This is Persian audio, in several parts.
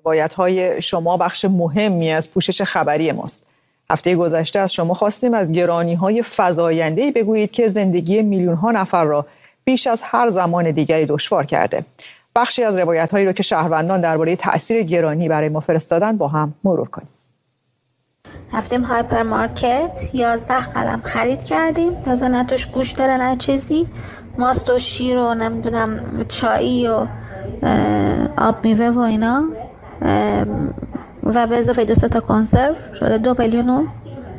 روایت‌های شما بخش مهمی از پوشش خبری ماست. هفته گذشته از شما خواستیم از گرانی‌های فزاینده‌ای بگویید که زندگی میلیون‌ها نفر را بیش از هر زمان دیگری دشوار کرده. بخشی از روایت‌هایی را که شهروندان درباره تأثیر گرانی برای ما فرستادن با هم مرور کنیم. رفتیم هایپرمارکت 11 قلم خرید کردیم، تازه نه توش گوش داره نه چیزی، ماست و شیر و نمیدونم چایی و آب میوه و اینا و به اضافه 2 تا کنسرو شده 2 میلیون و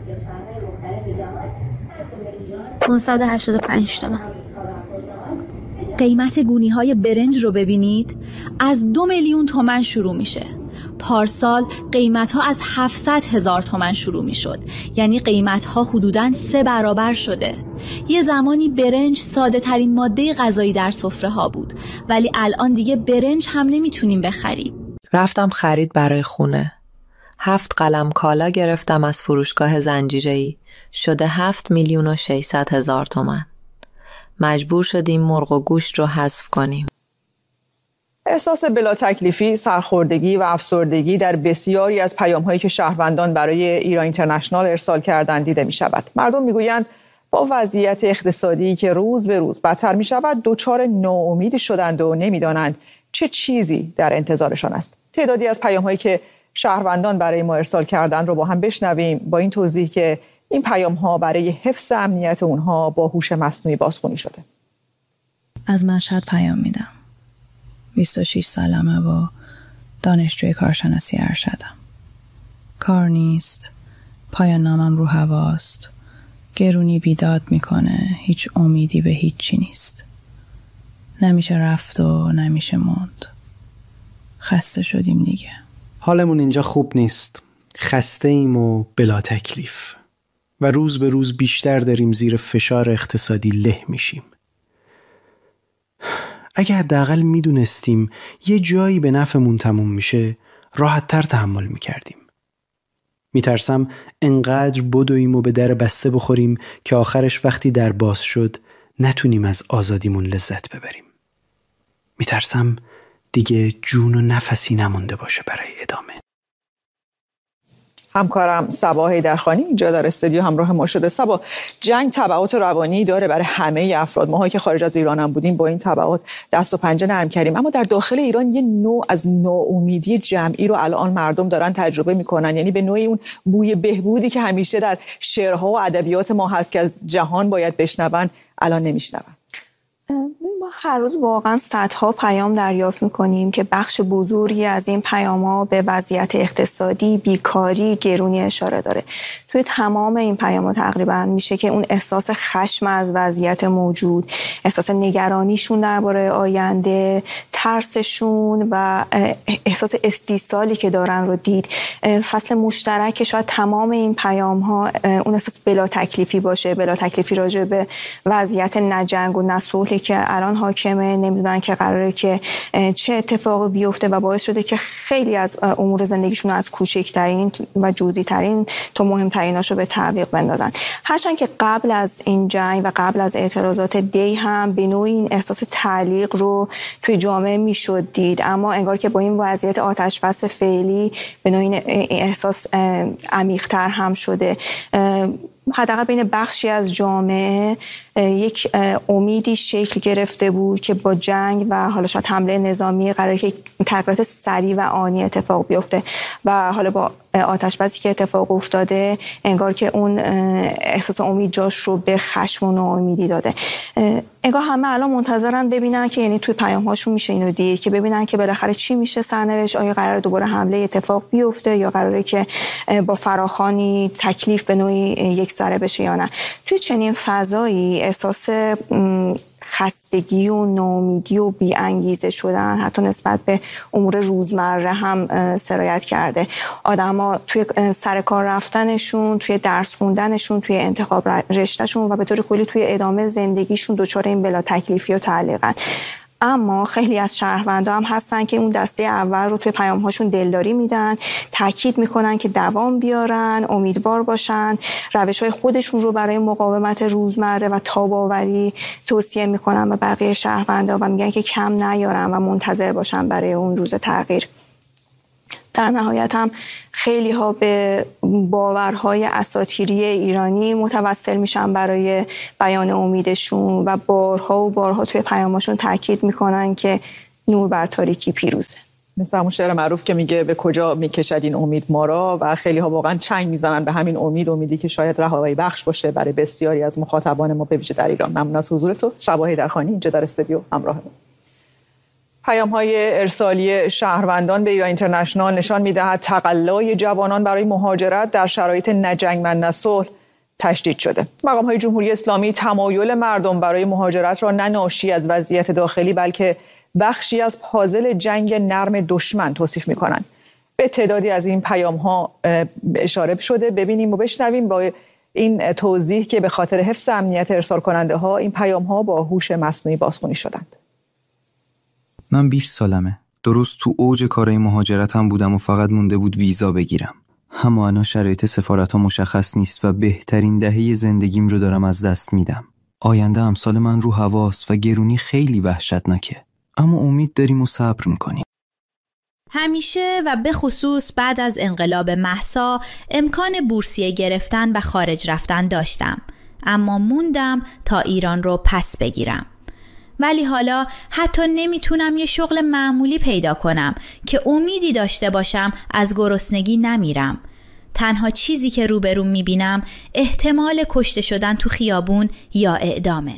585 تومن. قیمت گونی‌های برنج رو ببینید، از 2 میلیون تومان شروع میشه. پارسال قیمت‌ها از 700,000 تومان شروع میشد، یعنی قیمت‌ها حدوداً 3 برابر شده. یه زمانی برنج ساده ترین ماده غذایی در سفره ها بود، ولی الان دیگه برنج هم نمیتونیم بخریم. رفتم خرید برای خونه. 7 قلم کالا گرفتم از فروشگاه زنجیره‌ای، شده 7,600,000 تومان. مجبور شدیم مرغ و گوشت رو حذف کنیم. احساس بلا تکلیفی، سرخوردگی و افسردگی در بسیاری از پیام‌هایی که شهروندان برای ایران اینترنشنال ارسال کردند دیده می‌شود. مردم می‌گویند با وضعیت اقتصادی که روز به روز بدتر می‌شود، دچار ناامیدی شدند و نمی‌دانند چه چیزی در انتظارشان است. تعدادی از پیام‌هایی که شهروندان برای ما ارسال کردند رو با هم بشنویم، با این توضیح که این پیام‌ها برای حفظ امنیت اونها با هوش مصنوعی بازخوانی شده. از مشهد پیام میدم. 26 سالمه و دانشجوی کارشناسی ارشدم. کار نیست، پایان نامم رو هواست، گرونی بیداد میکنه، هیچ امیدی به هیچی نیست. نمیشه رفت و نمیشه موند. خسته شدیم دیگه. حالمون اینجا خوب نیست. خسته ایم و بلا تکلیف. و روز به روز بیشتر داریم زیر فشار اقتصادی له میشیم. اگه حداقل میدونستیم یه جایی به نفعمون تموم میشه، راحت‌تر تحمل میکردیم. میترسم انقدر بدویم و به در بسته بخوریم که آخرش وقتی در باز شد نتونیم از آزادیمون لذت ببریم. میترسم دیگه جون و نفسی نمونده باشه برای ادامه. همکارم صبا حیدرخانی اینجا در استودیو همراه ما شده. صبا، جنگ تبعات روانی داره برای همه افراد. ماهایی که خارج از ایران هم بودیم با این تبعات دست و پنجه نرم کردیم، اما در داخل ایران یه نوع از ناامیدی جمعی رو الان مردم دارن تجربه میکنن. یعنی به نوعی اون بوی بهبودی که همیشه در شعرها و ادبیات ما هست که از جهان باید بشنون، الان نمیشنون. ما هر روز واقعا صدها پیام دریافت میکنیم که بخش بزرگی از این پیام‌ها به وضعیت اقتصادی، بیکاری، گرونی اشاره داره. توی تمام این پیام‌ها تقریبا میشه که اون احساس خشم از وضعیت موجود، احساس نگرانیشون درباره آینده، ترسشون و احساس استیصالی که دارن رو دید. فصل مشترک شاید تمام این پیام‌ها اون احساس بلا تکلیفی باشه، بلا تکلیفی راجع به وضعیت نجنگ و نصلحی که الان حاکمه، نمیدونن که قراره که چه اتفاقی بیفته و باعث شده که خیلی از امور زندگیشون از کوچکترین و جزئی‌ترین تا مهمتریناشو به تعویق بندازن. هرچند که قبل از این جنگ و قبل از اعتراضات دی هم به نوعی این احساس تعلیق رو توی جامعه میشد دید، اما انگار که با این وضعیت آتش‌بس فعلی به نوعی احساس عمیق‌تر هم شده. حداقل بین بخشی از جامعه یک امیدی شکل گرفته بود که با جنگ و حالا شاید حمله نظامی قراره که تغییرات سریع و آنی اتفاق بیفته و حالا با آتش‌بسی که اتفاق افتاده انگار که اون احساس امید جاش رو به خشم و ناامیدی داده. انگار همه الان منتظرن ببینن که یعنی توی پیام‌هاشون میشه اینو دید که ببینن که بالاخره چی میشه سرنوشت، آیا قراره دوباره حمله اتفاق بیفته یا قراره که با فراخوانی تکلیف به نوعی یک سره بشه یا نه. توی چنین فضایی احساس خستگی و ناامیدی و بی‌انگیزه شدن حتی نسبت به امور روزمره هم سرایت کرده. آدما توی سر کار رفتنشون، توی درس خوندنشون، توی انتخاب رشتهشون و به طور کلی توی ادامه زندگیشون دچار این بلا تکلیفی و تعلیقن. اما خیلی از شهروندا هم هستن که اون دسته اول رو توی پیام‌هاشون دلداری میدن، تاکید میکنن که دوام بیارن، امیدوار باشن، روش‌های خودشون رو برای مقاومت روزمره و تاب‌آوری توصیه میکنن به بقیه شهروندا و میگن که کم نیارن و منتظر باشن برای اون روز تغییر. در نهایت هم خیلی ها به باورهای اساطیری ایرانی متوسل میشن برای بیان امیدشون و بارها و بارها توی پیاماشون تاکید میکنن که نور بر تاریکی پیروزه. مثل همون شعر معروف که میگه به کجا میکشد این امید ما را، و خیلی ها واقعا چنگ میزنن به همین امیدی که شاید رهایی بخش باشه برای بسیاری از مخاطبان ما به ویژه در ایران. ممنون از حضور تو شبا حیدرخانی اینجا در استودیو همراه ما. پیام‌های ارسالی شهروندان به ایران اینترنشنال نشان می‌دهد تقلای جوانان برای مهاجرت در شرایط نه جنگ نه صلح تشدید شده. مقام‌های جمهوری اسلامی تمایل مردم برای مهاجرت را نه ناشی از وضعیت داخلی بلکه بخشی از پازل جنگ نرم دشمن توصیف می‌کنند. به تعدادی از این پیام‌ها اشاره شده. ببینیم و بشنویم با این توضیح که به خاطر حفظ امنیت ارسال کننده‌ها این پیام‌ها با هوش مصنوعی بازخوانی شدند. من 20 سالمه. درست تو اوج کارهای مهاجرتم بودم و فقط مونده بود ویزا بگیرم. اما شرایط سفارت‌ها مشخص نیست و بهترین دهه زندگیم رو دارم از دست میدم. آینده امسال من رو هواست و گرونی خیلی وحشتناکه. اما امید داریم و صبر میکنیم. همیشه و به خصوص بعد از انقلاب مهسا امکان بورسیه گرفتن و خارج رفتن داشتم. اما موندم تا ایران رو پس بگیرم. ولی حالا حتی نمیتونم یه شغل معمولی پیدا کنم که امیدی داشته باشم از گرسنگی نمیرم. تنها چیزی که روبروم میبینم احتمال کشته شدن تو خیابون یا اعدامه.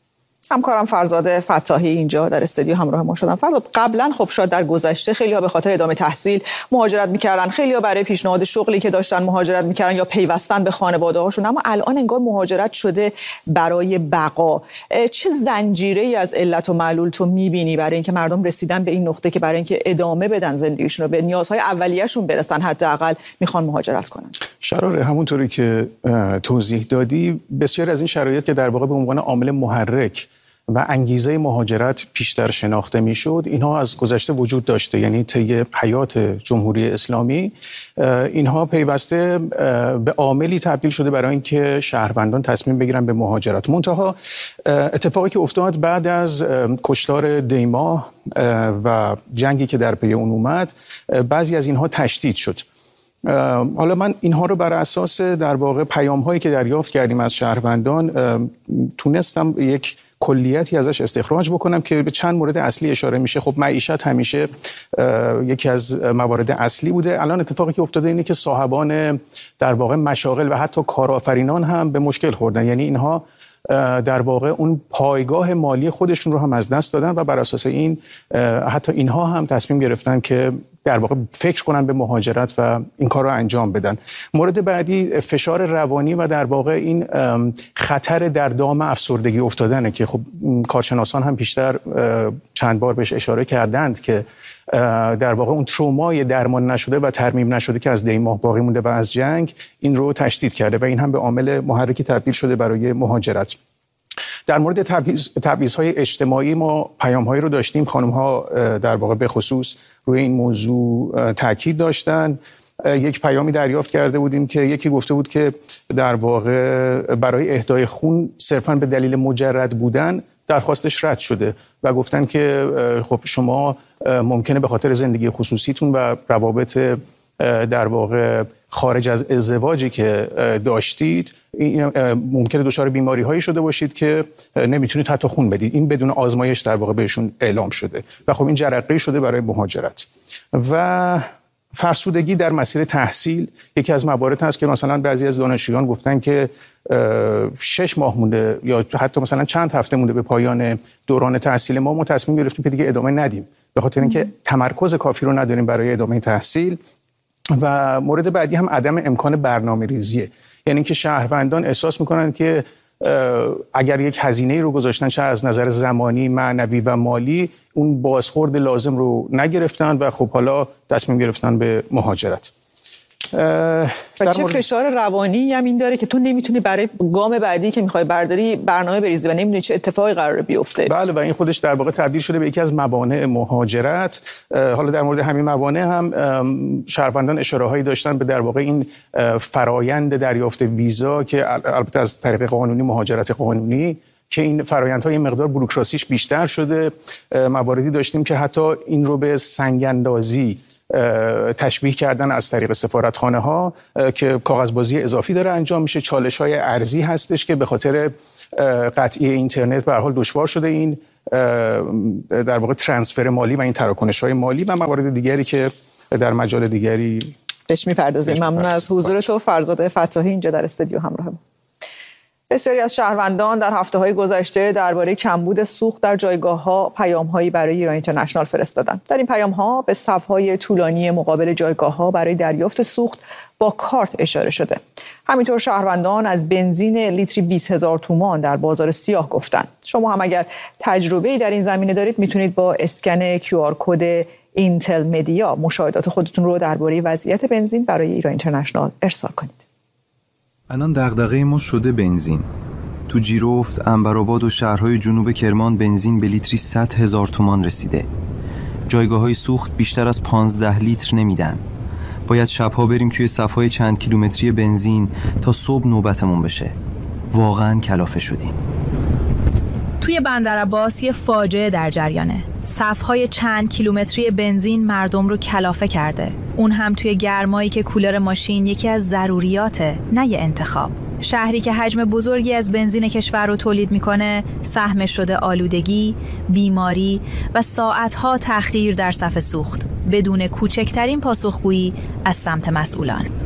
همکارم فرزاد فتاحی اینجا در استودیو همراه ما شدن. فرزاد، قبلا خب شاید در گذشته خیلی‌ها به خاطر ادامه تحصیل مهاجرت می‌کردن، خیلی‌ها برای پیشنهاد شغلی که داشتن مهاجرت می‌کردن یا پیوستن به خانواده‌هاشون، اما الان انگار مهاجرت شده برای بقا. چه زنجیره‌ای از علت و معلول تو می‌بینی برای اینکه مردم رسیدن به این نقطه که برای اینکه ادامه بدن زندگیشون رو، به نیازهای اولیه‌شون برسن، حداقل می‌خوان مهاجرت کنن؟ شراره همونطوری که توضیح دادی، بسیار از این شرایط که در واقع به عنوان عامل محرک و انگیزه مهاجرت پیشتر شناخته میشد، اینها از گذشته وجود داشته. یعنی طی حیات جمهوری اسلامی اینها پیوسته به عاملی تبدیل شده برای اینکه شهروندان تصمیم بگیرن به مهاجرت. منتها اتفاقی که افتاد بعد از کشتار دیما و جنگی که در پی اون اومد، بعضی از اینها تشدید شد. حالا من اینها رو بر اساس در واقع پیام‌هایی که دریافت کردیم از شهروندان تونستم یک کلیتی ازش استخراج بکنم که به چند مورد اصلی اشاره میشه. خب معیشت همیشه یکی از موارد اصلی بوده. الان اتفاقی که افتاده اینه که صاحبان در واقع مشاغل و حتی کارآفرینان هم به مشکل خوردن. یعنی اینها در واقع اون پایگاه مالی خودشون رو هم از دست دادن و بر اساس این حتی اینها هم تصمیم گرفتن که در واقع فکر کنن به مهاجرت و این کار رو انجام بدن. مورد بعدی فشار روانی و در واقع این خطر در دام افسردگی افتادنه که خب کارشناسان هم پیشتر چند بار بهش اشاره کردند که در واقع اون ترومای درمان نشده و ترمیم نشده که از دیماه باقی مونده و از جنگ این رو تشدید کرده و این هم به عامل محرکی تبدیل شده برای مهاجرت. در مورد تبعیض‌های اجتماعی ما پیام‌هایی رو داشتیم. خانم‌ها در واقع به خصوص روی این موضوع تاکید داشتن. یک پیامی دریافت کرده بودیم که یکی گفته بود که در واقع برای اهدای خون صرفاً به دلیل مجرد بودن درخواستش رد شده و گفتن که خب شما ممکنه به خاطر زندگی خصوصیتون و روابط در واقع خارج از ازدواجی که داشتید ممکنه دچار بیماری‌هایی شده باشید که نمیتونید حتی خون بدید. این بدون آزمایش در واقع بهشون اعلام شده و خب این جرقه‌ای شده برای مهاجرت. و فرسودگی در مسیر تحصیل یکی از موارد هست که مثلا بعضی از دانشجویان گفتن که 6 ماه مونده یا حتی مثلا چند هفته مونده به پایان دوران تحصیل ما تصمیم گرفتیم که دیگه ادامه ندیم به خاطر اینکه تمرکز کافی رو نداریم برای ادامه تحصیل. و مورد بعدی هم عدم امکان برنامه‌ریزیه. یعنی که شهروندان احساس میکنن که اگر یک هزینه‌ای رو گذاشتن چه از نظر زمانی، معنوی و مالی، اون بازخورد لازم رو نگرفتن و خب حالا تصمیم گرفتن به مهاجرت. و چه فشار روانی هم این داره که تو نمیتونی برای گام بعدی که میخوای برداری برنامه بریزی و نمیدونی چه اتفاقی قراره بیفته. بله و این خودش در واقع تبدیل شده به یکی از موانع مهاجرت. حالا در مورد همین موانع هم شهروندان اشاره‌هایی داشتن به در واقع این فرایند دریافت ویزا که البته از طریق قانونی، مهاجرت قانونی، که این فرآیندهای مقدار بوروکراسیش بیشتر شده. مواردی داشتیم که حتی این رو به سنگ‌اندازی تشبیه کردن از طریق سفارتخانه ها که کاغذبازی اضافی داره انجام میشه، چالش های ارزی هستش که به خاطر قطعی اینترنت به هر حال دشوار شده این در واقع ترانسفر مالی و این تراکنش های مالی و موارد دیگری که در مجال دیگری بهش میپردازیم. ممنون از حضور تو فرزاد فتاحی اینجا در استودیو همراه ما. بسیاری از شهروندان در هفته‌های گذشته درباره کمبود سوخت در جایگاه‌ها پیام‌هایی برای ایران اینترنشنال فرستادند. در این پیام‌ها به صف‌های طولانی مقابل جایگاه‌ها برای دریافت سوخت با کارت اشاره شده. همینطور شهروندان از بنزین لیتری 20,000 تومان در بازار سیاه گفتند. شما هم اگر تجربه‌ای در این زمینه دارید میتونید با اسکن QR کد اینتل مدیا مشاهدات خودتون رو درباره وضعیت بنزین برای ایران اینترنشنال ارسال کنید. الان دغدغه ما شده بنزین. تو جیرفت، عنبرآباد و شهرهای جنوب کرمان بنزین به لیتری 100,000 تومان رسیده. جایگاه‌های سوخت بیشتر از 15 لیتر نمیدن. باید شبها بریم توی صف‌های چند کیلومتری بنزین تا صبح نوبتمون بشه. واقعاً کلافه شدیم. توی بندرعباس یه فاجعه در جریانه. صف‌های چند کیلومتری بنزین مردم رو کلافه کرده. اون هم توی گرمایی که کولر ماشین یکی از ضروریاته، نه یه انتخاب. شهری که حجم بزرگی از بنزین کشور رو تولید میکنه، سهمش شده آلودگی، بیماری و ساعتها تأخیر در صف سوخت بدون کوچکترین پاسخگویی از سمت مسئولان.